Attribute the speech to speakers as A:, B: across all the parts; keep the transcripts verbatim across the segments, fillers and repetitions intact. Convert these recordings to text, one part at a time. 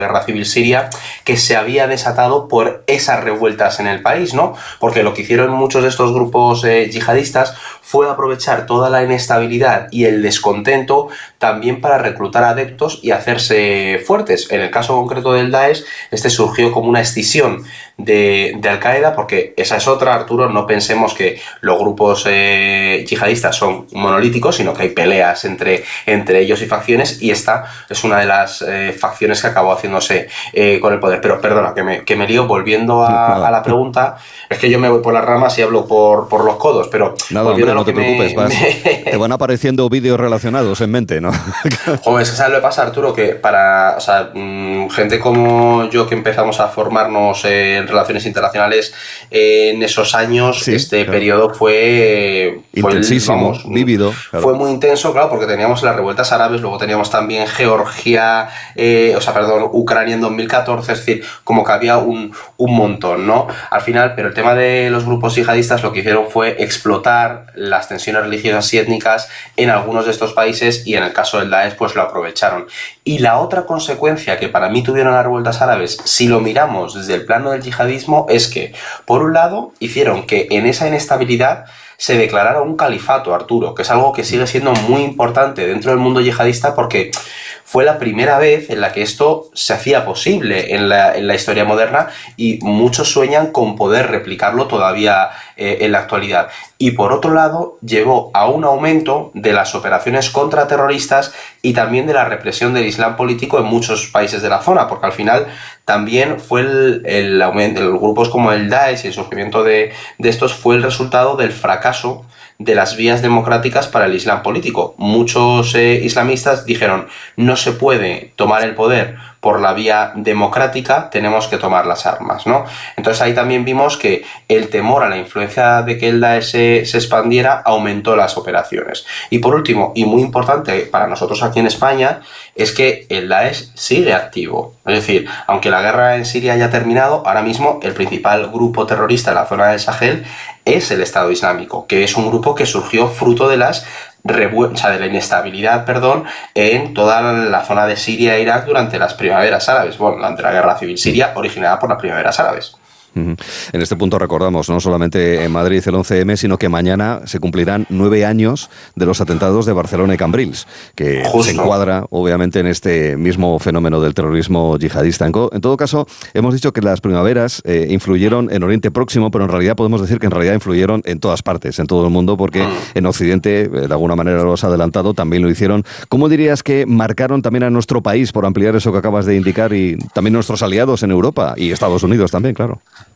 A: guerra civil siria, que se había desatado por esas revueltas en el país, ¿no? Porque lo que hicieron muchos de estos grupos eh, yihadistas fue aprovechar toda la inestabilidad y el descontento también para reclutar adeptos y hacerse fuertes. En el caso concreto del Daesh, este surgió como una escisión de, de Al-Qaeda, porque esa es otra, Arturo, no pensemos que los grupos eh, yihadistas son monolíticos, sino que hay peleas entre, entre ellos y facciones, y esta es una de las eh, facciones que acabó haciéndose eh, con el poder. Pero perdona, que me, que me lío, volviendo a, a la pregunta, es que yo me voy por las ramas y hablo por, por los codos, pero
B: nada,
A: volviendo
B: hombre, no te preocupes,
A: me,
B: vas,
A: me...
B: te van apareciendo vídeos relacionados en mente, ¿no?
A: Joder, ¿sabes lo que pasa, Arturo? Que para, o sea, mmm, gente como yo que empezamos a formarnos eh, en relaciones internacionales eh, en esos años, sí, este claro. periodo fue, fue
B: intensísimo, vamos, vívido.
A: Claro. Fue muy intenso, claro, porque teníamos las revueltas árabes, luego teníamos también Georgia, eh, o sea, perdón, Ucrania en dos mil catorce, es decir, como que había un, un montón, ¿no? Al final, pero el tema de los grupos yihadistas lo que hicieron fue explotar las tensiones religiosas y étnicas en algunos de estos países, y en el caso del Daesh pues lo aprovecharon. Y la otra consecuencia que para mí tuvieron las revueltas árabes, si lo miramos desde el plano del yihadismo, es que, por un lado, hicieron que en esa inestabilidad se declarara un califato, Arturo, que es algo que sigue siendo muy importante dentro del mundo yihadista, porque fue la primera vez en la que esto se hacía posible en la, en la historia moderna, y muchos sueñan con poder replicarlo todavía eh, en la actualidad. Y por otro lado, llevó a un aumento de las operaciones contraterroristas y también de la represión del Islam político en muchos países de la zona, porque al final también fue el, el aumento de grupos como el Daesh y el surgimiento de, de estos fue el resultado del fracaso de las vías democráticas para el Islam político. Muchos eh, islamistas dijeron, no se puede tomar el poder por la vía democrática, tenemos que tomar las armas, ¿no? Entonces ahí también vimos que el temor a la influencia de que el Daesh se, se expandiera aumentó las operaciones. Y por último, y muy importante para nosotros aquí en España, es que el Daesh sigue activo. Es decir, aunque la guerra en Siria haya terminado, ahora mismo el principal grupo terrorista en la zona del Sahel es el Estado Islámico, que es un grupo que surgió fruto de las revueltas, o sea, de la inestabilidad, perdón, en toda la zona de Siria e Irak durante las primaveras árabes, bueno, durante la guerra civil siria, originada por las primaveras árabes.
B: En este punto recordamos, no solamente en Madrid el once eme, sino que mañana se cumplirán nueve años de los atentados de Barcelona y Cambrils, que Justo. se encuadra obviamente en este mismo fenómeno del terrorismo yihadista. En, en todo caso, hemos dicho que las primaveras eh, influyeron en Oriente Próximo, pero en realidad podemos decir que en realidad influyeron en todas partes, en todo el mundo, porque en Occidente, de alguna manera lo has adelantado, también lo hicieron. ¿Cómo dirías que marcaron también a nuestro país, por ampliar eso que acabas de indicar, y también nuestros aliados en Europa y Estados Unidos también, claro?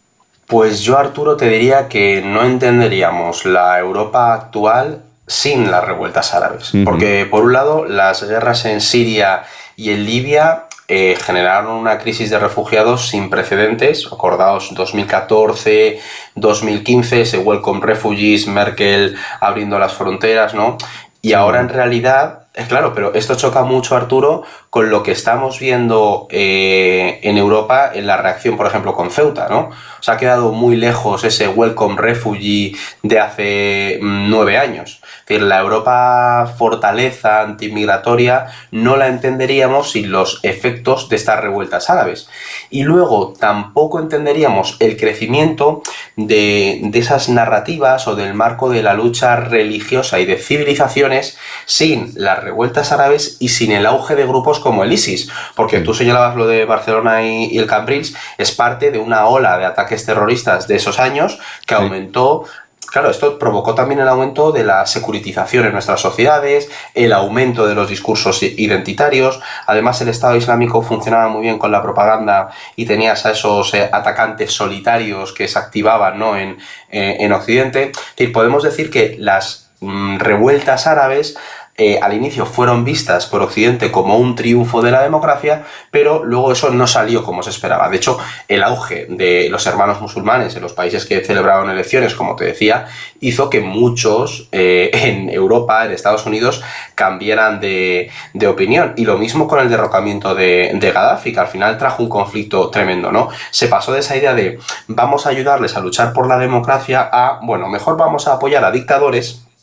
A: Pues yo, Arturo, te diría que no entenderíamos la Europa actual sin las revueltas árabes. Uh-huh. Porque, por un lado, las guerras en Siria y en Libia eh, generaron una crisis de refugiados sin precedentes. Acordaos, dos mil catorce, dos mil quince, ese Welcome Refugees, Merkel abriendo las fronteras, ¿no? Y ahora, en realidad, es claro, pero esto choca mucho, Arturo, con lo que estamos viendo eh, en Europa en la reacción, por ejemplo, con Ceuta, ¿no? O sea, ha quedado muy lejos ese Welcome Refugee de hace mmm, nueve años. Es decir, la Europa fortaleza antimigratoria no la entenderíamos sin los efectos de estas revueltas árabes. Y luego tampoco entenderíamos el crecimiento de, de esas narrativas o del marco de la lucha religiosa y de civilizaciones sin las revueltas árabes y sin el auge de grupos como el ISIS. Porque tú señalabas lo de Barcelona y, y el Cambrils, es parte de una ola de ataques terroristas de esos años que sí. aumentó. Claro, esto provocó también el aumento de la securitización en nuestras sociedades, el aumento de los discursos identitarios. Además, el Estado Islámico funcionaba muy bien con la propaganda y tenías a esos eh, atacantes solitarios que se activaban, ¿no? en, eh, en Occidente. Es decir, podemos decir que las mm, revueltas árabes Eh, al inicio fueron vistas por Occidente como un triunfo de la democracia, pero luego eso no salió como se esperaba. De hecho, el auge de los hermanos musulmanes en los países que celebraron elecciones, como te decía, hizo que muchos eh, en Europa, en Estados Unidos, cambiaran de, de opinión. Y lo mismo con el derrocamiento de, de Gaddafi, que al final trajo un conflicto tremendo, ¿no? Se pasó de esa idea de vamos a ayudarles a luchar por la democracia a, bueno, mejor vamos a apoyar a dictadores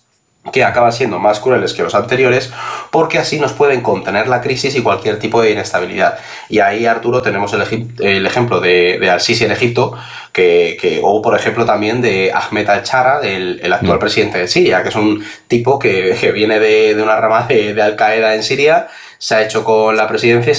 A: que acaban siendo más crueles que los anteriores, porque así nos pueden contener la crisis y cualquier tipo de inestabilidad. Y ahí, Arturo, tenemos el, el ejemplo de, de Al-Sisi en Egipto, que, que, o por ejemplo también de Ahmed al-Shara, el, el actual mm. presidente de Siria, que es un tipo que, que viene de, de una rama de, de Al-Qaeda en Siria, se ha hecho con la presidencia